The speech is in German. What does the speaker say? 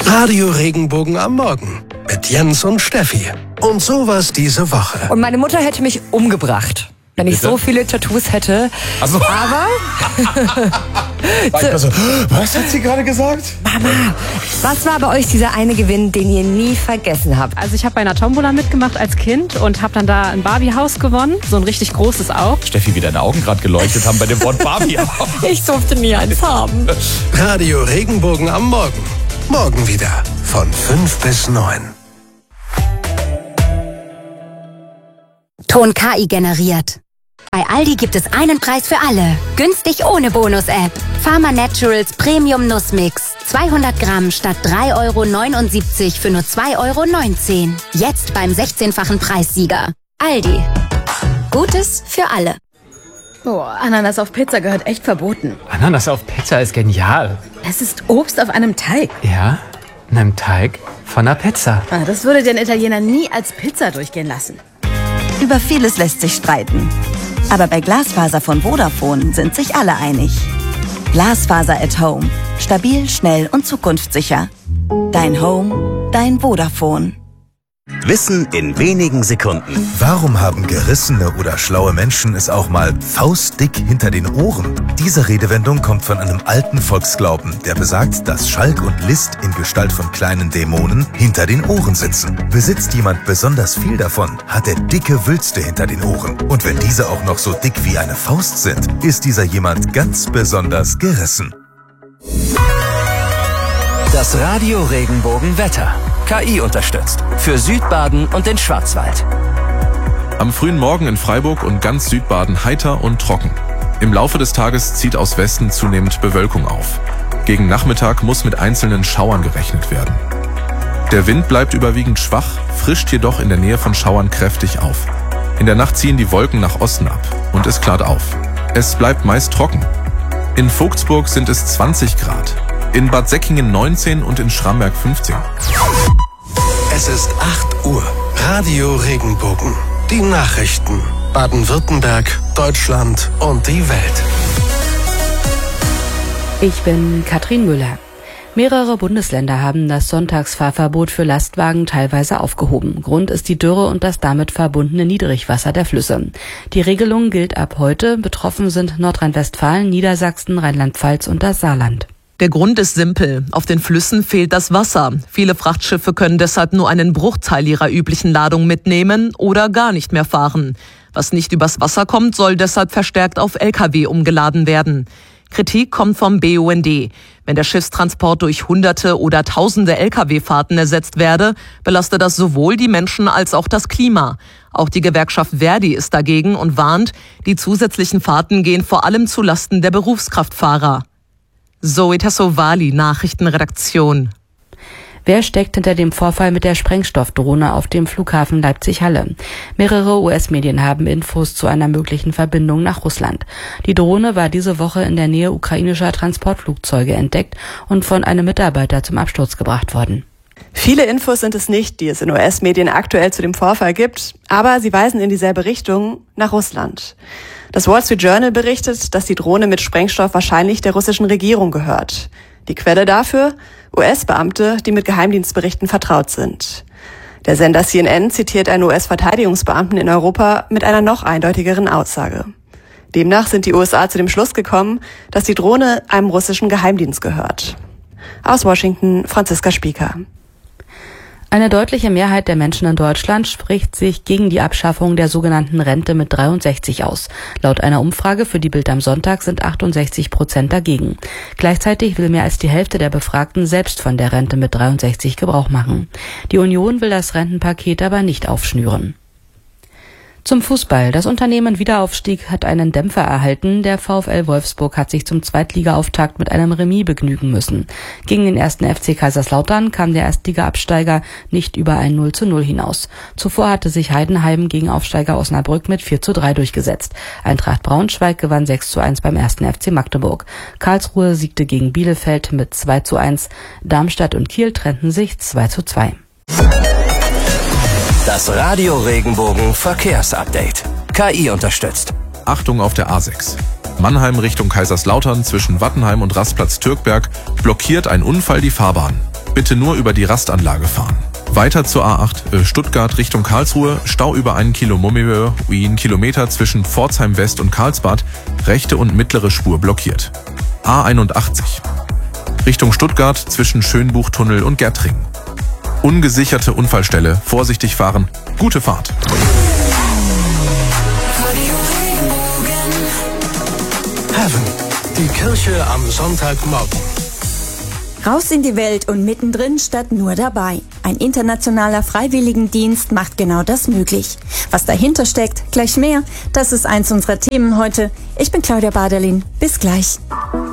Radio Regenbogen am Morgen mit Jens und Steffi. Und sowas diese Woche. Und meine Mutter hätte mich umgebracht, wenn ich so viele Tattoos hätte. Ach so. Aber... Was hat sie gerade gesagt? Mama, was war bei euch dieser eine Gewinn, den ihr nie vergessen habt? Also ich habe bei einer Tombola mitgemacht als Kind und habe dann da ein Barbie-Haus gewonnen. So ein richtig großes auch. Steffi, wie deine Augen gerade geleuchtet haben bei dem Wort Barbie. Ich durfte nie eins haben. Radio Regenbogen am Morgen. Morgen wieder von 5 bis 9. Ton KI generiert. Bei Aldi gibt es einen Preis für alle. Günstig ohne Bonus-App. Pharma Naturals Premium Nussmix. 200 Gramm statt 3,79 € für nur 2,19 €. Jetzt beim 16-fachen Preissieger. Aldi. Gutes für alle. Oh, Ananas auf Pizza gehört echt verboten. Ananas auf Pizza ist genial. Es ist Obst auf einem Teig. Ja, in einem Teig von einer Pizza. Das würde den Italiener nie als Pizza durchgehen lassen. Über vieles lässt sich streiten. Aber bei Glasfaser von Vodafone sind sich alle einig. Glasfaser at Home. Stabil, schnell und zukunftssicher. Dein Home, dein Vodafone. Wissen in wenigen Sekunden. Warum haben gerissene oder schlaue Menschen es auch mal faustdick hinter den Ohren? Diese Redewendung kommt von einem alten Volksglauben, der besagt, dass Schalk und List in Gestalt von kleinen Dämonen hinter den Ohren sitzen. Besitzt jemand besonders viel davon, hat er dicke Wülste hinter den Ohren. Und wenn diese auch noch so dick wie eine Faust sind, ist dieser jemand ganz besonders gerissen. Das Radio Regenbogen Wetter. KI unterstützt. Für Südbaden und den Schwarzwald. Am frühen Morgen in Freiburg und ganz Südbaden heiter und trocken. Im Laufe des Tages zieht aus Westen zunehmend Bewölkung auf. Gegen Nachmittag muss mit einzelnen Schauern gerechnet werden. Der Wind bleibt überwiegend schwach, frischt jedoch in der Nähe von Schauern kräftig auf. In der Nacht ziehen die Wolken nach Osten ab und es klart auf. Es bleibt meist trocken. In Vogtsburg sind es 20 Grad. In Bad Säckingen 19 und in Schramberg 15. Es ist 8 Uhr. Radio Regenbogen. Die Nachrichten. Baden-Württemberg, Deutschland und die Welt. Ich bin Katrin Müller. Mehrere Bundesländer haben das Sonntagsfahrverbot für Lastwagen teilweise aufgehoben. Grund ist die Dürre und das damit verbundene Niedrigwasser der Flüsse. Die Regelung gilt ab heute. Betroffen sind Nordrhein-Westfalen, Niedersachsen, Rheinland-Pfalz und das Saarland. Der Grund ist simpel. Auf den Flüssen fehlt das Wasser. Viele Frachtschiffe können deshalb nur einen Bruchteil ihrer üblichen Ladung mitnehmen oder gar nicht mehr fahren. Was nicht übers Wasser kommt, soll deshalb verstärkt auf Lkw umgeladen werden. Kritik kommt vom BUND. Wenn der Schiffstransport durch Hunderte oder Tausende Lkw-Fahrten ersetzt werde, belaste das sowohl die Menschen als auch das Klima. Auch die Gewerkschaft Verdi ist dagegen und warnt, die zusätzlichen Fahrten gehen vor allem zu Lasten der Berufskraftfahrer. Zoe Tassovali, Nachrichtenredaktion. Wer steckt hinter dem Vorfall mit der Sprengstoffdrohne auf dem Flughafen Leipzig-Halle? Mehrere US-Medien haben Infos zu einer möglichen Verbindung nach Russland. Die Drohne war diese Woche in der Nähe ukrainischer Transportflugzeuge entdeckt und von einem Mitarbeiter zum Absturz gebracht worden. Viele Infos sind es nicht, die es in US-Medien aktuell zu dem Vorfall gibt, aber sie weisen in dieselbe Richtung, nach Russland. Das Wall Street Journal berichtet, dass die Drohne mit Sprengstoff wahrscheinlich der russischen Regierung gehört. Die Quelle dafür? US-Beamte, die mit Geheimdienstberichten vertraut sind. Der Sender CNN zitiert einen US-Verteidigungsbeamten in Europa mit einer noch eindeutigeren Aussage. Demnach sind die USA zu dem Schluss gekommen, dass die Drohne einem russischen Geheimdienst gehört. Aus Washington, Franziska Spieker. Eine deutliche Mehrheit der Menschen in Deutschland spricht sich gegen die Abschaffung der sogenannten Rente mit 63 aus. Laut einer Umfrage für die Bild am Sonntag sind 68% dagegen. Gleichzeitig will mehr als die Hälfte der Befragten selbst von der Rente mit 63 Gebrauch machen. Die Union will das Rentenpaket aber nicht aufschnüren. Zum Fußball. Das Unternehmen Wiederaufstieg hat einen Dämpfer erhalten. Der VfL Wolfsburg hat sich zum Zweitliga-Auftakt mit einem Remis begnügen müssen. Gegen den 1. FC Kaiserslautern kam der Erstliga-Absteiger nicht über ein 0:0 hinaus. Zuvor hatte sich Heidenheim gegen Aufsteiger Osnabrück mit 4:3 durchgesetzt. Eintracht Braunschweig gewann 6:1 beim 1. FC Magdeburg. Karlsruhe siegte gegen Bielefeld mit 2:1. Darmstadt und Kiel trennten sich 2:2. Das Radio Regenbogen Verkehrsupdate. KI unterstützt. Achtung auf der A6. Mannheim Richtung Kaiserslautern zwischen Wattenheim und Rastplatz Türkberg blockiert ein Unfall die Fahrbahn. Bitte nur über die Rastanlage fahren. Weiter zur A8 Stuttgart Richtung Karlsruhe, Stau über 1 Kilometer zwischen Pforzheim West und Karlsbad, rechte und mittlere Spur blockiert. A81 Richtung Stuttgart zwischen Schönbuchtunnel und Gärtring. Ungesicherte Unfallstelle, vorsichtig fahren, gute Fahrt. Heaven, die Kirche am Sonntagmorgen. Raus in die Welt und mittendrin statt nur dabei. Ein internationaler Freiwilligendienst macht genau das möglich. Was dahinter steckt, gleich mehr. Das ist eins unserer Themen heute. Ich bin Claudia Baderlin. Bis gleich.